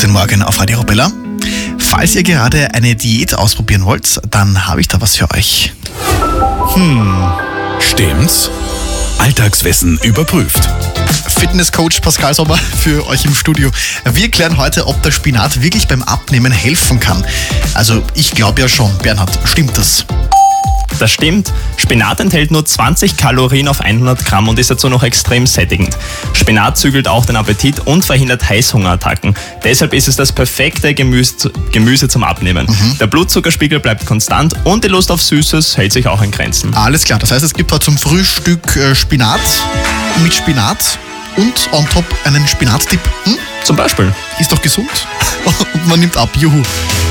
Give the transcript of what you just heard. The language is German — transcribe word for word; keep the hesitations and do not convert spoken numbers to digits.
Guten Morgen auf Radio Arabella. Falls ihr gerade eine Diät ausprobieren wollt, dann habe ich da was für euch. Hm, stimmt's? Alltagswissen überprüft. Fitnesscoach Pascal Sommer für euch im Studio. Wir klären heute, ob der Spinat wirklich beim Abnehmen helfen kann. Also ich glaube ja schon. Bernhard, stimmt das? Das stimmt. Spinat enthält nur zwanzig Kalorien auf hundert Gramm und ist dazu noch extrem sättigend. Spinat zügelt auch den Appetit und verhindert Heißhungerattacken. Deshalb ist es das perfekte Gemüse, Gemüse zum Abnehmen. Mhm. Der Blutzuckerspiegel bleibt konstant und die Lust auf Süßes hält sich auch in Grenzen. Alles klar, das heißt, es gibt heute zum Frühstück äh, Spinat mit Spinat und on top einen Spinatdip. Hm? Zum Beispiel. Ist doch gesund und man nimmt ab. Juhu.